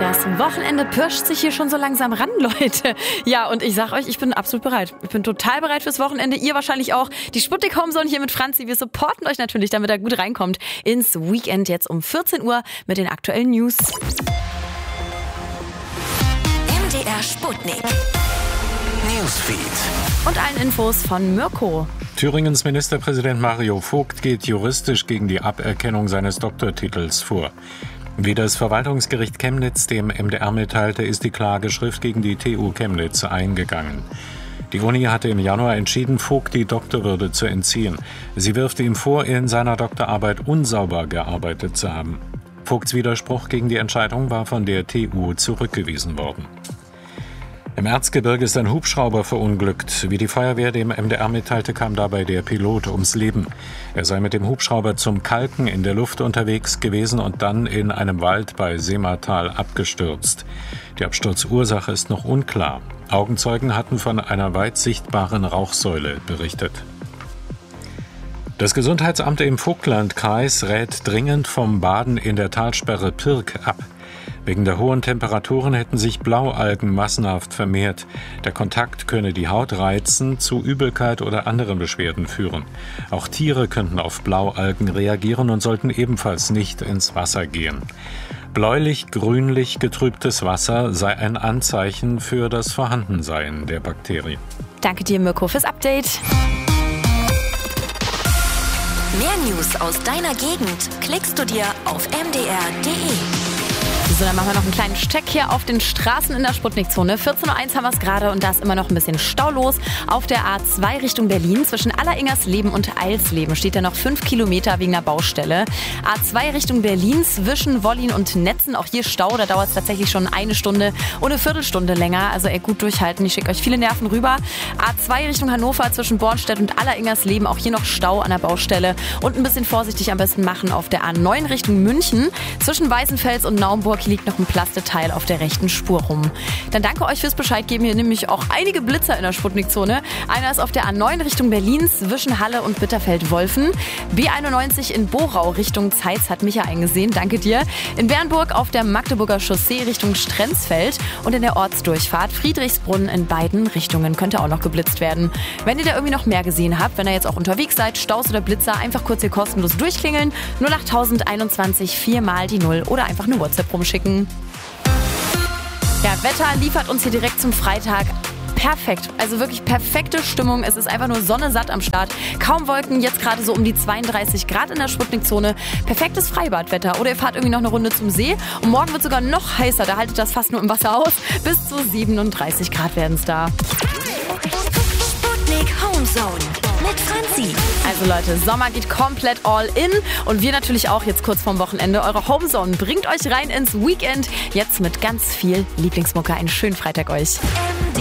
Das Wochenende pirscht sich hier schon so langsam ran, Leute. Ja, und ich sag euch, ich bin absolut bereit. Ich bin total bereit fürs Wochenende. Ihr wahrscheinlich auch. Die Sputnik Homezone hier mit Franzi. Wir supporten euch natürlich, damit er gut reinkommt ins Weekend jetzt um 14 Uhr mit den aktuellen News. MDR Sputnik Newsfeed. Und allen Infos von Mirko. Thüringens Ministerpräsident Mario Vogt geht juristisch gegen die Aberkennung seines Doktortitels vor. Wie das Verwaltungsgericht Chemnitz dem MDR mitteilte, ist die Klageschrift gegen die TU Chemnitz eingegangen. Die Uni hatte im Januar entschieden, Vogt die Doktorwürde zu entziehen. Sie wirft ihm vor, in seiner Doktorarbeit unsauber gearbeitet zu haben. Vogts Widerspruch gegen die Entscheidung war von der TU zurückgewiesen worden. Im Erzgebirge ist ein Hubschrauber verunglückt. Wie die Feuerwehr dem MDR mitteilte, kam dabei der Pilot ums Leben. Er sei mit dem Hubschrauber zum Kalken in der Luft unterwegs gewesen und dann in einem Wald bei Seematal abgestürzt. Die Absturzursache ist noch unklar. Augenzeugen hatten von einer weit sichtbaren Rauchsäule berichtet. Das Gesundheitsamt im Vogtlandkreis rät dringend vom Baden in der Talsperre Pirk ab. Wegen der hohen Temperaturen hätten sich Blaualgen massenhaft vermehrt. Der Kontakt könne die Haut reizen, zu Übelkeit oder anderen Beschwerden führen. Auch Tiere könnten auf Blaualgen reagieren und sollten ebenfalls nicht ins Wasser gehen. Bläulich-grünlich getrübtes Wasser sei ein Anzeichen für das Vorhandensein der Bakterien. Danke dir, Mirko, fürs Update. Mehr News aus deiner Gegend klickst du dir auf mdr.de. So, dann machen wir noch einen kleinen Check hier auf den Straßen in der Sputnikzone. 14.01 Uhr haben wir es gerade und da ist immer noch ein bisschen Stau los. Auf der A2 Richtung Berlin zwischen Alleringersleben und Eilsleben steht ja noch 5 Kilometer wegen der Baustelle. A2 Richtung Berlin zwischen Wollin und Netzen, auch hier Stau. Da dauert es tatsächlich schon eine Stunde und eine Viertelstunde länger. Also gut durchhalten, ich schicke euch viele Nerven rüber. A2 Richtung Hannover zwischen Bornstedt und Alleringersleben, auch hier noch Stau an der Baustelle. Und ein bisschen vorsichtig am besten machen auf der A9 Richtung München. Zwischen Weißenfels und Naumburg liegt noch ein Plasteteil auf der rechten Spur rum. Dann danke euch fürs Bescheid geben. Hier nämlich auch einige Blitzer in der Sputnikzone. Einer ist auf der A9 Richtung Berlin zwischen Halle und Bitterfeld-Wolfen. B91 in Borau Richtung Zeitz hat Micha eingesehen. Danke dir. In Bernburg auf der Magdeburger Chaussee Richtung Strenzfeld und in der Ortsdurchfahrt Friedrichsbrunn in beiden Richtungen könnte auch noch geblitzt werden. Wenn ihr da irgendwie noch mehr gesehen habt, wenn ihr jetzt auch unterwegs seid, Staus oder Blitzer, einfach kurz hier kostenlos durchklingeln. 08021 4 mal die 0 oder einfach eine WhatsApp rumschicken. Ja, Wetter liefert uns hier direkt zum Freitag. Perfekt, also wirklich perfekte Stimmung. Es ist einfach nur Sonne satt am Start. Kaum Wolken, jetzt gerade so um die 32 Grad in der Sputnikzone. Perfektes Freibadwetter. Oder ihr fahrt irgendwie noch eine Runde zum See. Und morgen wird sogar noch heißer, da haltet das fast nur im Wasser aus. Bis zu 37 Grad werden es da. Sputnik Homezone mit Franzi. Also Leute, Sommer geht komplett all in und wir natürlich auch jetzt kurz vorm Wochenende. Eure Homezone bringt euch rein ins Weekend. Jetzt mit ganz viel Lieblingsmucke. Einen schönen Freitag euch.